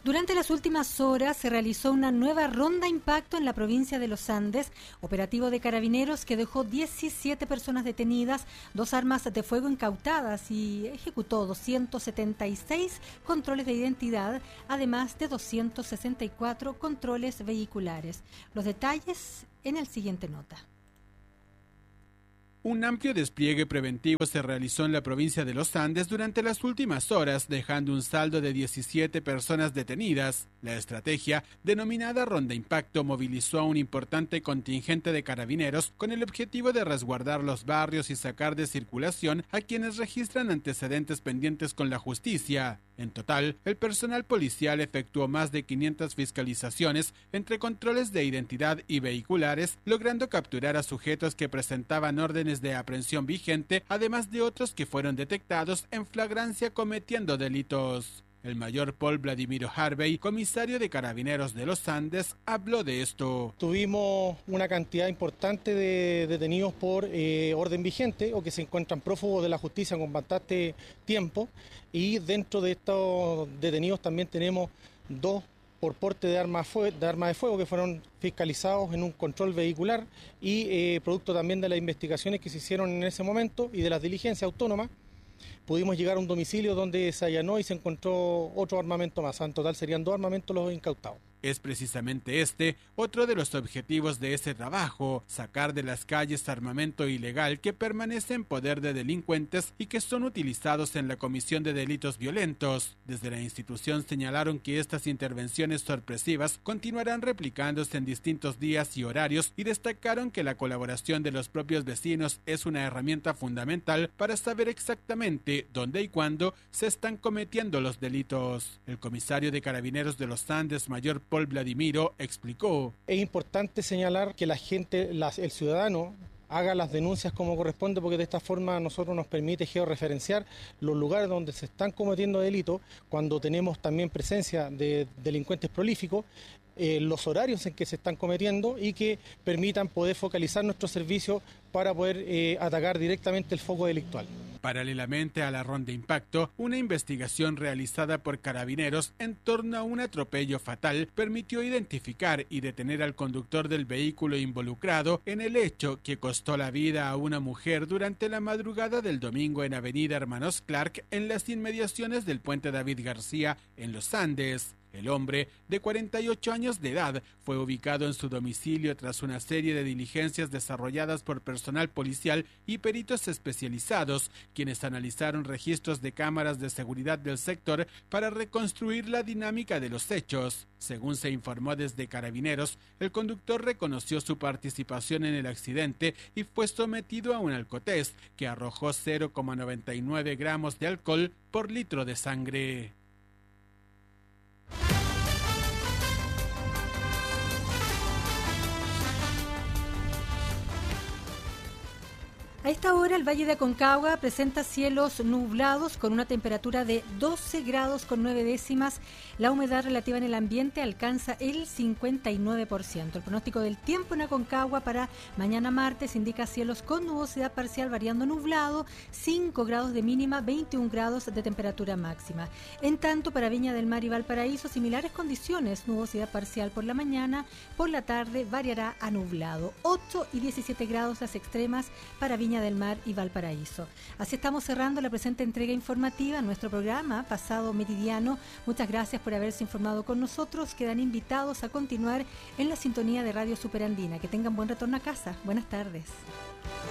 Durante las últimas horas se realizó una nueva ronda impacto en la provincia de Los Andes, operativo de carabineros que dejó 17 personas detenidas, 2 armas de fuego incautadas y ejecutó 276 controles de identidad, además de 264 controles vehiculares. Los detalles en el siguiente nota. Un amplio despliegue preventivo se realizó en la provincia de Los Andes durante las últimas horas, dejando un saldo de 17 personas detenidas. La estrategia, denominada Ronda Impacto, movilizó a un importante contingente de carabineros con el objetivo de resguardar los barrios y sacar de circulación a quienes registran antecedentes pendientes con la justicia. En total, el personal policial efectuó más de 500 fiscalizaciones entre controles de identidad y vehiculares, logrando capturar a sujetos que presentaban órdenes de aprehensión vigente, además de otros que fueron detectados en flagrancia cometiendo delitos. El mayor Paul Vladimiro Harvey, comisario de Carabineros de Los Andes, habló de esto. Tuvimos una cantidad importante de detenidos por orden vigente o que se encuentran prófugos de la justicia con bastante tiempo, y dentro de estos detenidos también tenemos 2 por porte de arma de fuego que fueron fiscalizados en un control vehicular y producto también de las investigaciones que se hicieron en ese momento y de las diligencias autónomas. Pudimos llegar a un domicilio donde se allanó y se encontró otro armamento más. En total serían 2 armamentos los incautados. Es precisamente este otro de los objetivos de este trabajo: sacar de las calles armamento ilegal que permanece en poder de delincuentes y que son utilizados en la comisión de delitos violentos. Desde la institución señalaron que estas intervenciones sorpresivas continuarán replicándose en distintos días y horarios, y destacaron que la colaboración de los propios vecinos es una herramienta fundamental para saber exactamente dónde y cuándo se están cometiendo los delitos. El comisario de Carabineros de Los Andes, mayor Paul Vladimiro, explicó. Es importante señalar que la gente, el ciudadano, haga las denuncias como corresponde, porque de esta forma a nosotros nos permite georreferenciar los lugares donde se están cometiendo delitos, cuando tenemos también presencia de delincuentes prolíficos, los horarios en que se están cometiendo y que permitan poder focalizar nuestros servicios para poder atacar directamente el foco delictual. Paralelamente a la ronda impacto, una investigación realizada por carabineros en torno a un atropello fatal permitió identificar y detener al conductor del vehículo involucrado en el hecho que costó la vida a una mujer durante la madrugada del domingo en Avenida Hermanos Clark, en las inmediaciones del Puente David García, en Los Andes. El hombre, de 48 años de edad, fue ubicado en su domicilio tras una serie de diligencias desarrolladas por personal policial y peritos especializados, quienes analizaron registros de cámaras de seguridad del sector para reconstruir la dinámica de los hechos. Según se informó desde Carabineros, el conductor reconoció su participación en el accidente y fue sometido a un alcotest que arrojó 0,99 gramos de alcohol por litro de sangre. A esta hora el Valle de Aconcagua presenta cielos nublados con una temperatura de 12 grados con 9 décimas. La humedad relativa en el ambiente alcanza el 59%. El pronóstico del tiempo en Aconcagua para mañana martes indica cielos con nubosidad parcial variando nublado, 5 grados de mínima, 21 grados de temperatura máxima. En tanto, para Viña del Mar y Valparaíso, similares condiciones, nubosidad parcial por la mañana, por la tarde variará a nublado. 8 y 17 grados las extremas para Viña del Mar y Valparaíso. Así estamos cerrando la presente entrega informativa en nuestro programa Pasado Meridiano. Muchas gracias por haberse informado con nosotros. Quedan invitados a continuar en la sintonía de Radio Superandina. Que tengan buen retorno a casa. Buenas tardes.